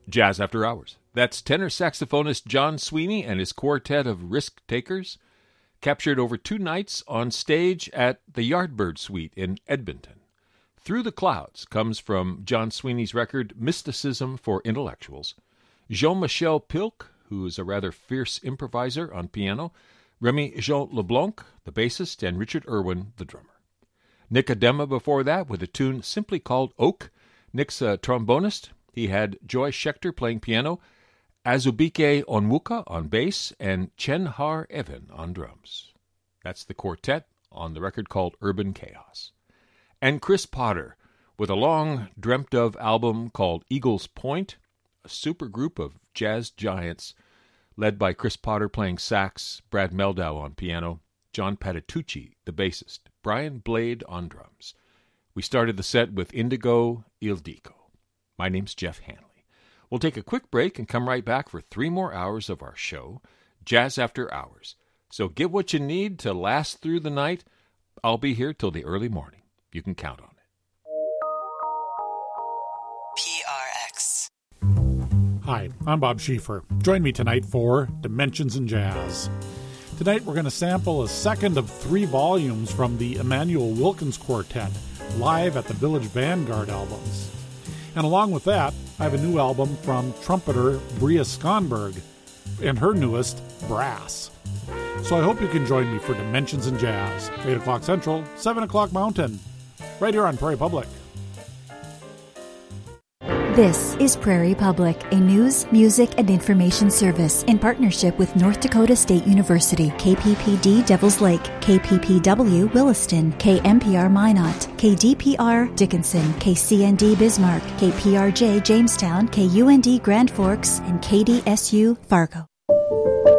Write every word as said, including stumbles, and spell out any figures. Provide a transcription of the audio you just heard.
Jazz After Hours. That's tenor saxophonist John Sweeney and his quartet of risk takers, captured over two nights on stage at the Yardbird Suite in Edmonton. Through the Clouds comes from John Sweeney's record Mysticism for Intellectuals. Jean-Michel Pilk, who is a rather fierce improviser on piano, Remy Jean LeBlanc, the bassist, and Richard Irwin, the drummer. Nick Adema before that with a tune simply called Oak. Nick's a trombonist. He had Joy Schechter playing piano, Azubike Onwuka on bass, and Chen Har Evan on drums. That's the quartet on the record called Urban Chaos. And Chris Potter with a long dreamt-of album called Eagles Point, a supergroup of jazz giants led by Chris Potter playing sax, Brad Meldau on piano, John Patitucci, the bassist, Brian Blade on drums. We started the set with Indigo Il Dico. My name's Jeff Hanley. We'll take a quick break and come right back for three more hours of our show, Jazz After Hours. So get what you need to last through the night. I'll be here till the early morning. You can count on it. P R X. Hi, I'm Bob Schieffer. Join me tonight for Dimensions in Jazz. Tonight we're going to sample a second of three volumes from the Emanuel Wilkins Quartet, live at the Village Vanguard albums. And along with that, I have a new album from trumpeter Bria Skonberg and her newest, Brass. So I hope you can join me for Dimensions in Jazz, eight o'clock Central, seven o'clock Mountain, right here on Prairie Public. This is Prairie Public, a news, music, and information service in partnership with North Dakota State University, K P P D Devils Lake, K P P W Williston, K M P R Minot, K D P R Dickinson, K C N D Bismarck, K P R J Jamestown, K U N D Grand Forks, and K D S U Fargo.